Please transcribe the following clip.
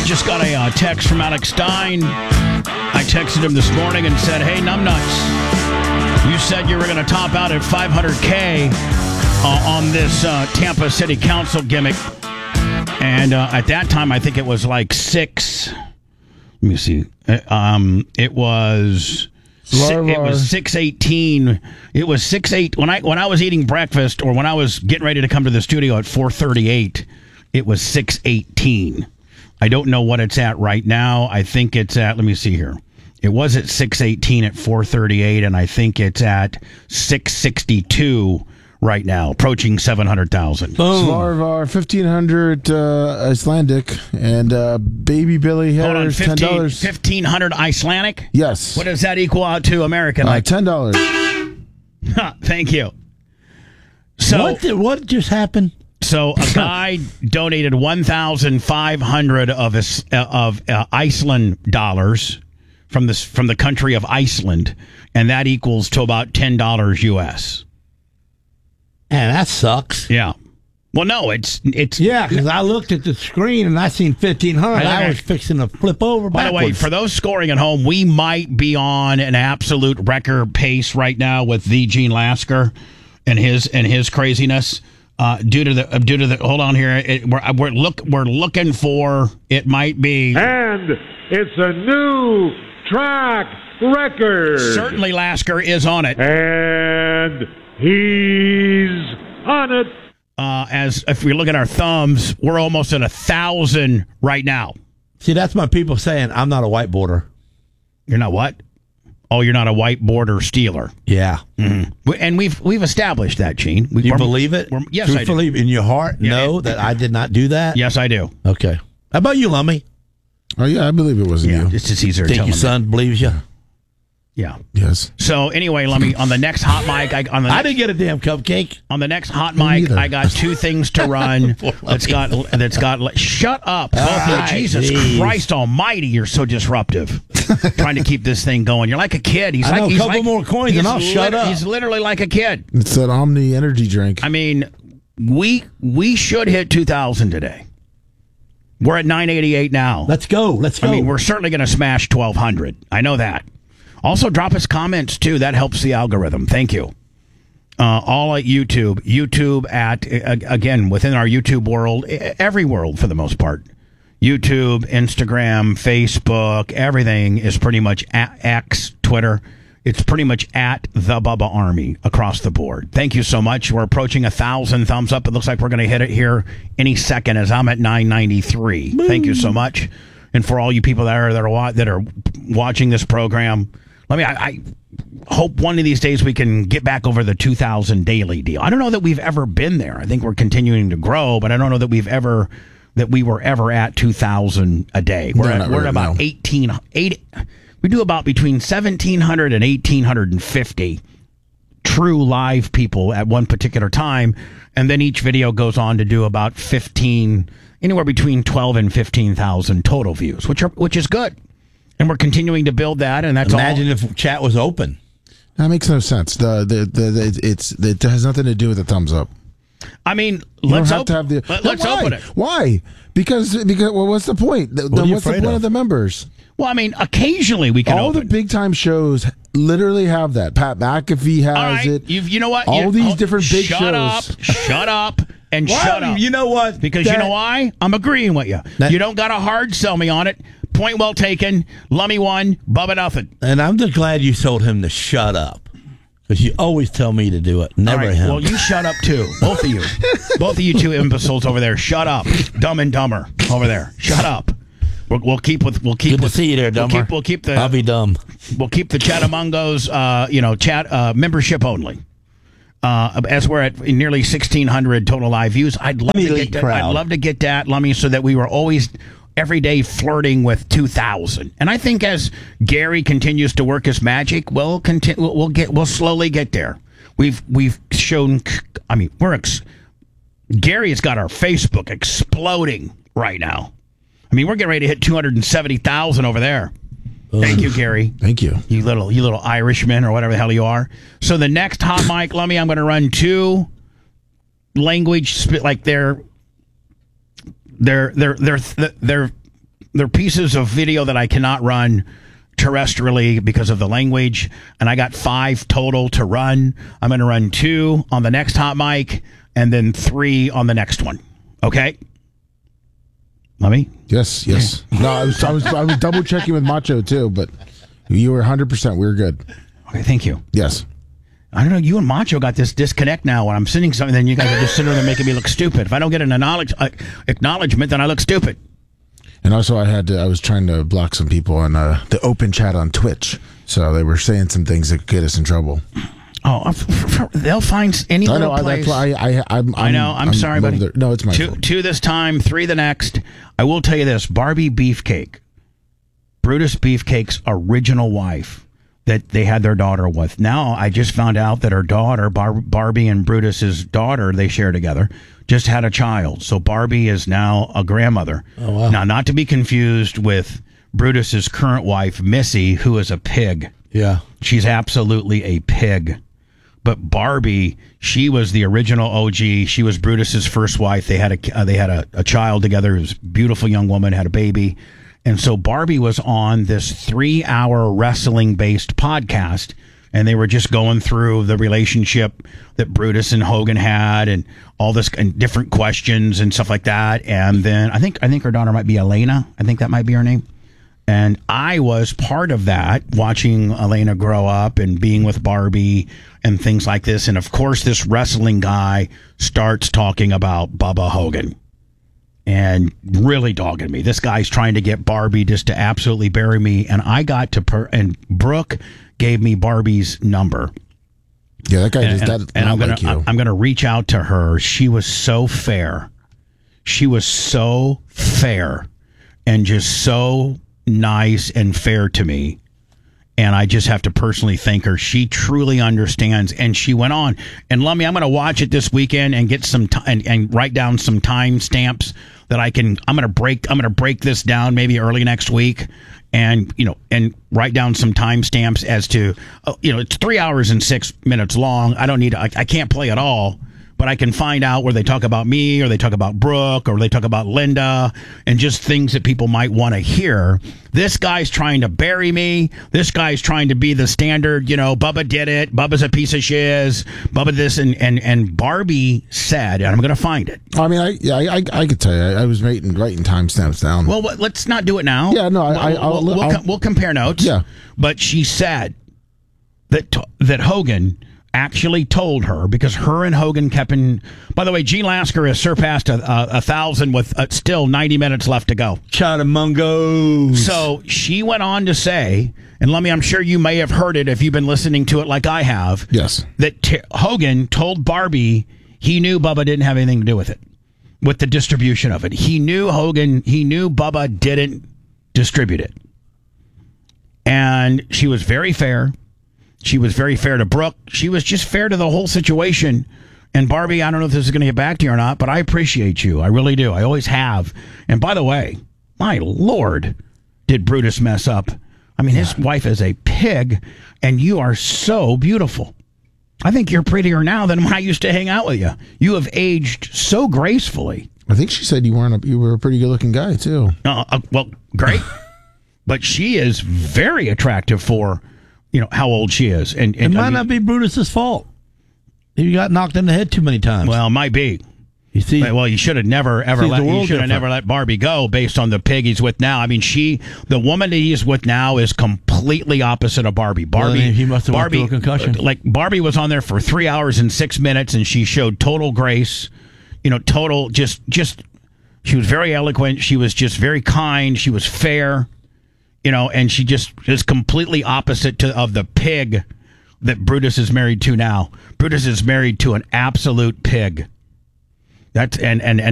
Just got a text from Alex Stein. I texted him this morning and said, hey, numbnuts, you said you were going to top out at $500K on this Tampa City Council gimmick. And at that time, I think it was like six. Let me see. It was 6:18. It was 6:08 when I was eating breakfast, or when I was getting ready to come to the studio at 4:38. It was 6:18. I don't know what it's at right now. I think it's at. Let me see here. It was at 6:18 at 4:38, and I think it's at 6:62 right now, approaching 700,000. Svarvar, 1,500 Icelandic, and Baby Billy Harris, $10. 1,500 Icelandic? Yes. What does that equal out to American? $10. Thank you. So what just happened? So a guy donated 1,500 of Iceland dollars from the country of Iceland, and that equals to about $10 US. Man, that sucks. Yeah. Well, no, it's yeah, because I looked at the screen and I seen 1,500. Okay. I was fixing to flip over By backwards. the way, for those scoring at home, we might be on an absolute record pace right now with the Gene Lasker and his craziness. Due to the hold on here, we're looking for it might be, and it's a new track record. Certainly, Lasker is on it, and he's on it. As if we look at our thumbs, we're almost at 1,000 right now. See, that's my people saying I'm not a white border. You're not what? Oh, you're not a white border stealer. Yeah, and we've established that, Gene. You believe it? Yes, I do. Truthfully, in your heart, know that I did not do that. Yes, I do. Okay. How about you, Lummy? Oh yeah, I believe it wasn't you. It's just easier to Think tell your him son believes you? Yeah. Yes. So anyway, let me on the next hot mic. I didn't get a damn cupcake. On the next hot mic, I got two things to run. that's got. Shut up, both of you. Jesus Christ Almighty! You're so disruptive. Trying to keep this thing going. You're like a kid. He's I like know, he's a couple like, more coins and I'll shut up. He's literally like a kid. It's that Omni energy drink. I mean, we should hit 2,000 today. We're at 988 now. Let's go. I mean, we're certainly going to smash 1,200. I know that. Also, drop us comments, too. That helps the algorithm. Thank you. All at YouTube. YouTube again, within our YouTube world, every world for the most part. YouTube, Instagram, Facebook, everything is pretty much at X, Twitter. It's pretty much at the Bubba Army across the board. Thank you so much. We're approaching 1,000 thumbs up. It looks like we're going to hit it here any second as I'm at 993. Thank you so much. And for all you people that are watching this program, I hope one of these days we can get back over the 2,000 daily deal. I don't know that we've ever been there. I think we're continuing to grow, but I don't know that we were ever at 2,000 a day. We're at about 1,880. We do about between 1,700 and 1,850 true live people at one particular time, and then each video goes on to do about 15, anywhere between 12 and 15,000 total views, which is good. And we're continuing to build that, and that's Imagine if chat was open. That makes no sense. It has nothing to do with the thumbs up. I mean, let's open it. Why? Because well, what's the point? What's the point of the members? Well, I mean, occasionally we can. All the big time shows literally have that. Pat McAfee has it. You know what? All these different big shows. Shut up, and shut up. You know what? Because you know why? I'm agreeing with you. You don't got to hard sell me on it. Point well taken. Lummy one, Bubba nothing. And I'm just glad you told him to shut up. Because you always tell me to do it. Never him. Well, you shut up too. Both of you. Both of you two imbeciles over there. Shut up. Dumb and Dumber over there. Shut up. We'll keep Good to see you there, Dumber. We'll keep the. I'll be dumb. We'll keep the Chatamungos, chat membership only. As we're at nearly 1,600 total live views, I'd love to get that, Lummy, so that we were always every day flirting with 2,000. And I think as Gary continues to work his magic, we'll slowly get there. We've shown. I mean, Gary has got our Facebook exploding right now. I mean, we're getting ready to hit 270,000 over there. Thank you, Gary. Thank you. You little Irishman or whatever the hell you are. So the next hot mic, Lummy, I'm going to run two language like they're they're pieces of video that I cannot run terrestrially because of the language, and I got 5 total to run. I'm going to run 2 on the next hot mic and then 3 on the next one. Okay? Let me? Yes. No, I was double checking with Macho too, but you were 100%. We were good. Okay, thank you. Yes. I don't know. You and Macho got this disconnect now. When I'm sending something, then you guys are just sitting there making me look stupid. If I don't get an acknowledgement, then I look stupid. And also, I was trying to block some people on the open chat on Twitch, so they were saying some things that could get us in trouble. Oh, they'll find any little place. I know. I'm sorry, buddy. No, it's my fault. 2 this time, 3 the next. I will tell you this: Barbie Beefcake, Brutus Beefcake's original wife that they had their daughter with. Now I just found out that her daughter, Barbie and Brutus's daughter, they share together, just had a child. So Barbie is now a grandmother. Oh, wow. Now, not to be confused with Brutus's current wife, Missy, who is a pig. Yeah. She's absolutely a pig. But Barbie, she was the original OG. She was Brutus's first wife. They had a child together. It was a beautiful young woman, had a baby. And so Barbie was on this 3-hour wrestling-based podcast, and they were just going through the relationship that Brutus and Hogan had, and all this and different questions and stuff like that. And then I think her daughter might be Elena. I think that might be her name. And I was part of that, watching Elena grow up and being with Barbie and things like this. And of course, this wrestling guy starts talking about Bubba Hogan and really dogging me. This guy's trying to get Barbie just to absolutely bury me. And I got to, and Brooke gave me Barbie's number. Yeah, that guy I'm gonna reach out to her. She was so fair. She was so fair and just so nice and fair to me. And I just have to personally thank her. She truly understands. And she went on. And Lummy, I'm going to watch it this weekend and get some and write down some time stamps that I can. I'm going to break this down maybe early next week, and and write down some time stamps as to it's 3 hours and 6 minutes long. I don't need. I can't play it all. But I can find out where they talk about me, or they talk about Brooke, or they talk about Linda, and just things that people might want to hear. This guy's trying to bury me. This guy's trying to be the standard, Bubba did it. Bubba's a piece of shiz. Bubba this, and Barbie said, and I'm going to find it. I mean, I could tell you, I was writing timestamps down. Well, let's not do it now. Yeah, no, we'll compare notes. Yeah. But she said that Hogan actually told her, because her and Hogan kept in. By the way, Gene Lasker has surpassed 1,000 with still 90 minutes left to go. Chadamungos. So she went on to say, and Lummy, I'm sure you may have heard it if you've been listening to it like I have. Yes. That Hogan told Barbie he knew Bubba didn't have anything to do with it, with the distribution of it. He knew Bubba didn't distribute it. And she was very fair. She was very fair to Brooke. She was just fair to the whole situation. And Barbie, I don't know if this is going to get back to you or not, but I appreciate you. I really do. I always have. And by the way, my Lord, did Brutus mess up. I mean, his wife is a pig, and you are so beautiful. I think you're prettier now than when I used to hang out with you. You have aged so gracefully. I think she said you were a pretty good-looking guy, too. Well, great. But she is very attractive for how old she is. And it might not be Brutus's fault. He got knocked in the head too many times. Well, it might be. You see, you should have never let Barbie go based on the pig he's with now. I mean, the woman that he's with now is completely opposite of Barbie. He must have went through a concussion. Like Barbie was on there for 3 hours and 6 minutes, and she showed total grace. Total just. She was very eloquent. She was just very kind. She was fair. And she just is completely opposite of the pig that Brutus is married to now. Brutus is married to an absolute pig. That's and